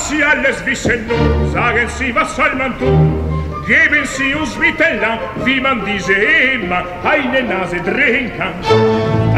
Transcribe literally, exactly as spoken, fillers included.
sie alles wissen nun, sagen Sie, was soll man tun? Geben Sie uns Mittel an, wie man diese immer eine Nase drehen kann.